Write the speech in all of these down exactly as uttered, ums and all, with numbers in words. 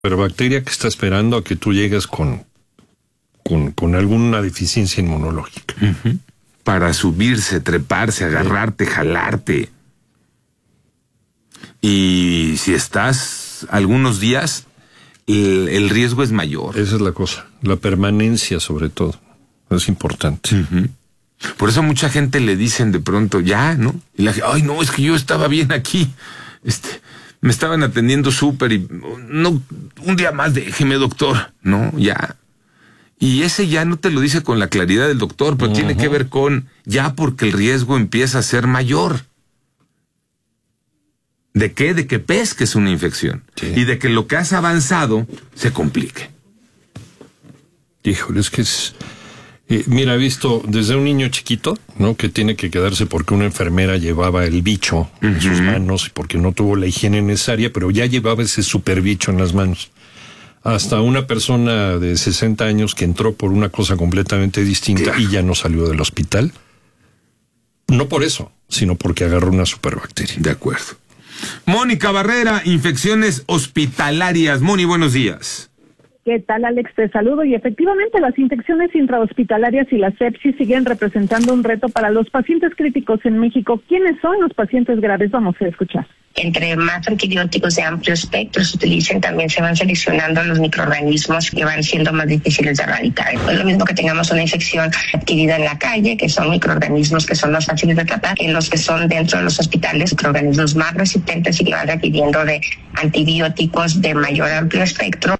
superbacteria que está esperando a que tú llegues con, con, con alguna deficiencia inmunológica. Uh-huh. Para subirse, treparse, agarrarte, sí. jalarte. Y si estás algunos días, el, el riesgo es mayor. Esa es la cosa, la permanencia sobre todo, es importante. Uh-huh. Por eso mucha gente le dicen de pronto, ya, ¿no? Y la gente, ay, no, es que yo estaba bien aquí, este, me estaban atendiendo súper y, no, un día más déjeme, doctor, no, ya. Y ese ya no te lo dice con la claridad del doctor, pero uh-huh. tiene que ver con, ya porque el riesgo empieza a ser mayor. ¿De qué? De que pesques una infección. Sí. Y de que lo que has avanzado se complique. Híjole, es que es... Eh, mira, he visto desde un niño chiquito, ¿no? Que tiene que quedarse porque una enfermera llevaba el bicho uh-huh. en sus manos, porque no tuvo la higiene necesaria, pero ya llevaba ese super bicho en las manos. Hasta una persona de sesenta años que entró por una cosa completamente distinta claro. y ya no salió del hospital. No por eso, sino porque agarró una superbacteria. De acuerdo. Mónica Barrera, infecciones hospitalarias. Moni, buenos días. ¿Qué tal, Alex? Te saludo. Y efectivamente, las infecciones intrahospitalarias y la sepsis siguen representando un reto para los pacientes críticos en México. ¿Quiénes son los pacientes graves? Vamos a escuchar. Entre más antibióticos de amplio espectro se utilicen, también se van seleccionando los microorganismos que van siendo más difíciles de erradicar. No es lo mismo que tengamos una infección adquirida en la calle, que son microorganismos que son más fáciles de tratar, que los que son dentro de los hospitales, microorganismos más resistentes y que van requiriendo de antibióticos de mayor amplio espectro.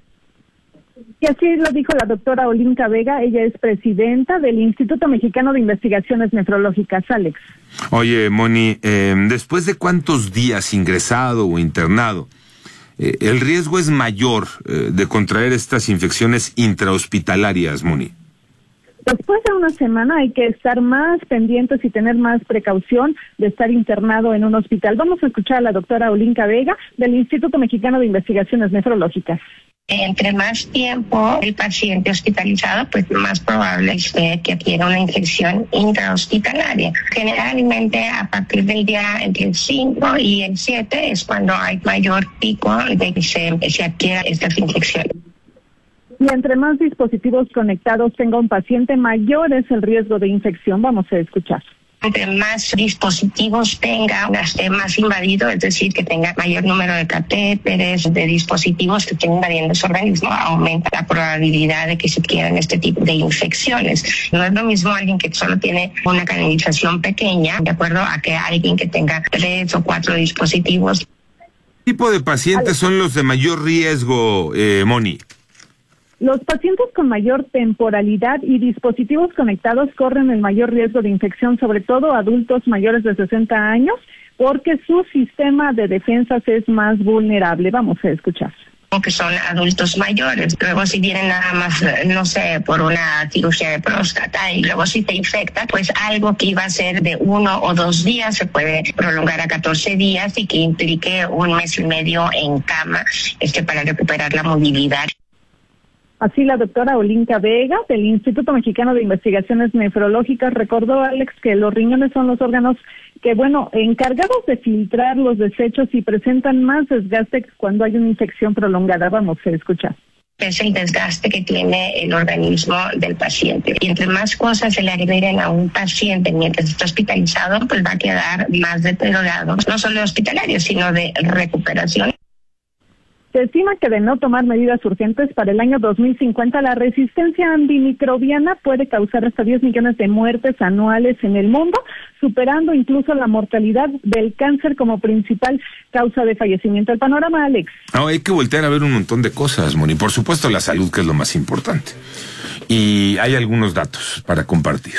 Y así lo dijo la doctora Olinka Vega, ella es presidenta del Instituto Mexicano de Investigaciones Nefrológicas. Alex. Oye, Moni, eh, ¿después de cuántos días ingresado o internado, eh, el riesgo es mayor eh, de contraer estas infecciones intrahospitalarias, Moni? Después de una semana hay que estar más pendientes y tener más precaución de estar internado en un hospital. Vamos a escuchar a la doctora Olinka Vega del Instituto Mexicano de Investigaciones Nefrológicas. Entre más tiempo el paciente hospitalizado, pues más probable es que adquiera una infección intrahospitalaria. Generalmente a partir del día entre el cinco y el siete es cuando hay mayor pico de que se, se adquiera estas infecciones. Y entre más dispositivos conectados tenga un paciente, mayor es el riesgo de infección. Vamos a escuchar. Entre más dispositivos tenga, esté más invadido, es decir, que tenga mayor número de catéteres, de dispositivos que estén invadiendo su organismo, aumenta la probabilidad de que se adquieran este tipo de infecciones. No es lo mismo alguien que solo tiene una canalización pequeña, de acuerdo a que alguien que tenga tres o cuatro dispositivos. ¿Qué tipo de pacientes son los de mayor riesgo, eh, Moni? Los pacientes con mayor temporalidad y dispositivos conectados corren el mayor riesgo de infección, sobre todo adultos mayores de sesenta años, porque su sistema de defensas es más vulnerable. Vamos a escuchar. Que son adultos mayores. Luego si vienen nada más, no sé, por una cirugía de próstata y luego si te infecta, pues algo que iba a ser de uno o dos días se puede prolongar a catorce días y que implique un mes y medio en cama este, para recuperar la movilidad. Así la doctora Olinka Vega del Instituto Mexicano de Investigaciones Nefrológicas recordó, Alex, que los riñones son los órganos que, bueno, encargados de filtrar los desechos y presentan más desgaste cuando hay una infección prolongada. Vamos a escuchar. Es el desgaste que tiene el organismo del paciente. Y entre más cosas se le agreguen a un paciente mientras está hospitalizado, pues va a quedar más deteriorado, no solo hospitalario, sino de recuperación. Se estima que de no tomar medidas urgentes para el año dos mil cincuenta, la resistencia antimicrobiana puede causar hasta diez millones de muertes anuales en el mundo, superando incluso la mortalidad del cáncer como principal causa de fallecimiento. El panorama, Alex. No, hay que voltear a ver un montón de cosas, Moni. Por supuesto, la salud, que es lo más importante. Y hay algunos datos para compartir.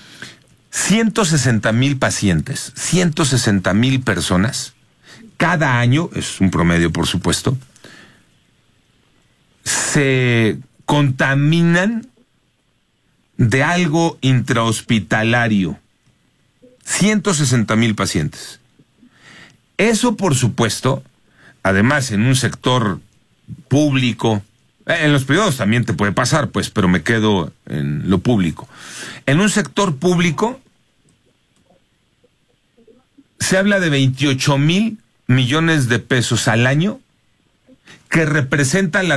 ciento sesenta mil pacientes, ciento sesenta mil personas, cada año, es un promedio, por supuesto, se contaminan de algo intrahospitalario. ciento sesenta mil pacientes. Eso, por supuesto, además en un sector público, en los privados también te puede pasar, pues, pero me quedo en lo público. En un sector público se habla de veintiocho mil millones de pesos al año que representan la